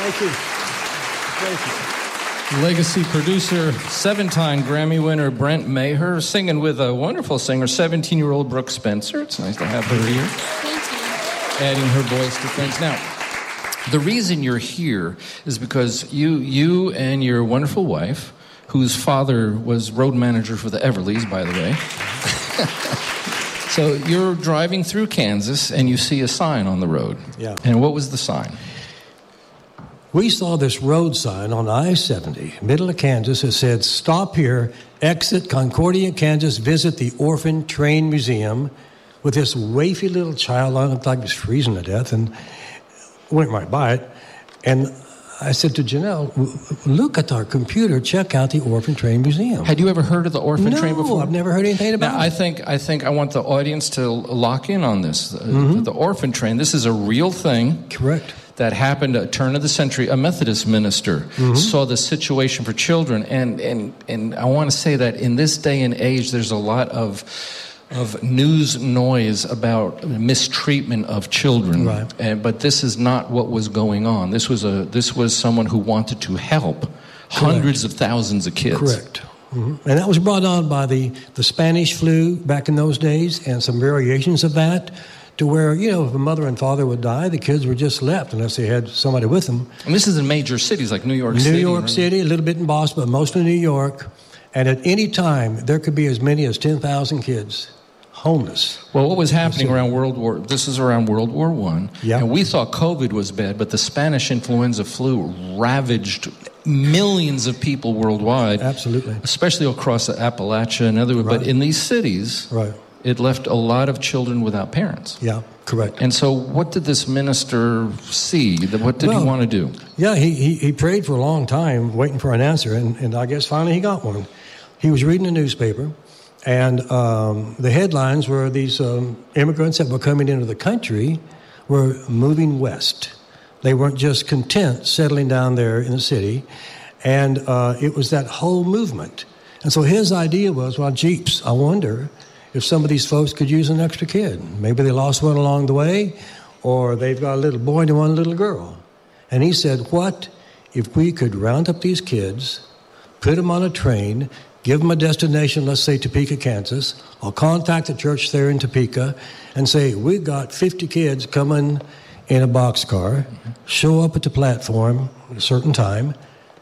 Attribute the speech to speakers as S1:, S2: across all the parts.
S1: Thank you. Thank you.
S2: Legacy producer, 7-time Grammy winner Brent Maher, singing with a wonderful singer, 17-year-old Brooke Spencer. It's nice to have her here.
S3: Thank you.
S2: Adding her voice to things. Now, the reason you're here is because you and your wonderful wife, whose father was road manager for the Everlys, by the way. So you're driving through Kansas and you see a sign on the road.
S1: Yeah.
S2: And what was the sign?
S1: We saw this road sign on I-70, middle of Kansas. It said, "Stop here, exit Concordia, Kansas, visit the Orphan Train Museum," with this wafy little child on it, looked like he was freezing to death, and went right by it. And I said to Janelle, "Look at our computer, check out the Orphan Train Museum."
S2: Had you ever heard of the Orphan Train before?
S1: No, I've never heard anything about
S2: now,
S1: it.
S2: I think I want the audience to lock in on this. The Orphan Train, this is a real thing.
S1: Correct.
S2: That happened at the turn of the century. A Methodist minister saw the situation for children. And I want to say that in this day and age, there's a lot of news noise about mistreatment of children.
S1: Right.
S2: But this is not what was going on. This was someone who wanted to help hundreds of thousands of kids.
S1: Correct. And that was brought on by the Spanish flu back in those days and some variations of that, to where, if a mother and father would die, the kids were just left unless they had somebody with them.
S2: And this is in major cities like New York City.
S1: New York City, a little bit in Boston, but mostly New York. And at any time, there could be as many as 10,000 kids homeless.
S2: Well, what was happening around this is around World War I.
S1: Yeah.
S2: And we thought COVID was bad, but the Spanish influenza flu ravaged millions of people worldwide.
S1: Absolutely.
S2: Especially across the Appalachia and other.
S1: Right.
S2: But in these cities,
S1: right,
S2: it left a lot of children without parents.
S1: Yeah, correct.
S2: And so what did this minister see? What did he want to do?
S1: Yeah, he prayed for a long time, waiting for an answer, and I guess finally he got one. He was reading a newspaper, and the headlines were these immigrants that were coming into the country were moving west. They weren't just content settling down there in the city, and it was that whole movement. And so his idea was, well, jeeps, I wonder if some of these folks could use an extra kid. Maybe they lost one along the way, or they've got a little boy and one little girl. And he said, what if we could round up these kids, put them on a train, give them a destination, let's say Topeka, Kansas. I'll contact the church there in Topeka and say, we've got 50 kids coming in a boxcar, show up at the platform at a certain time,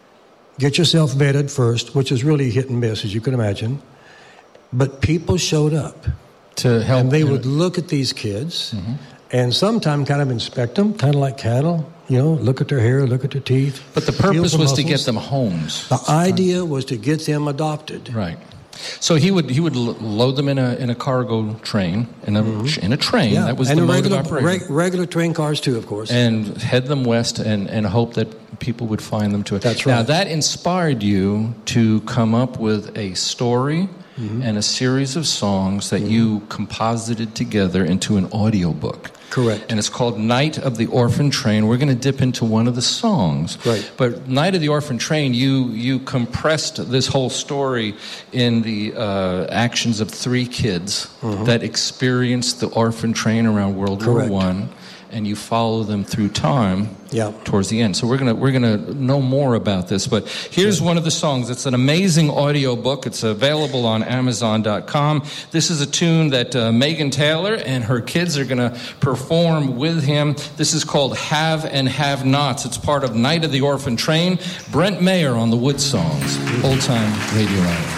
S1: get yourself vetted first, which is really hit and miss, as you can imagine. But people showed up
S2: to help,
S1: and they would look at these kids and sometimes kind of inspect them, kind of like cattle, look at their hair, look at their teeth.
S2: But the purpose was to get them homes.
S1: The idea was to get them adopted.
S2: Right. So he would load them in a cargo train, in a train.
S1: Yeah.
S2: That was
S1: and
S2: the mode of operation.
S1: Regular train cars too, of course.
S2: And head them west and hope that people would find them to it.
S1: That's right.
S2: Now that inspired you to come up with a story and a series of songs that you composited together into an audiobook.
S1: Correct.
S2: And it's called Night of the Orphan Train. We're going to dip into one of the songs.
S1: Right.
S2: But Night of the Orphan Train, you compressed this whole story in the actions of 3 kids that experienced the orphan train around World War I, and you follow them through time towards the end. So we're gonna know more about this. But here's one of the songs. It's an amazing audio book. It's available on Amazon.com. This is a tune that Megan Taylor and her kids are gonna perform with him. This is called Have and Have Nots. It's part of Night of the Orphan Train. Brent Maher on the Wood Songs, Old Time Radio Hour.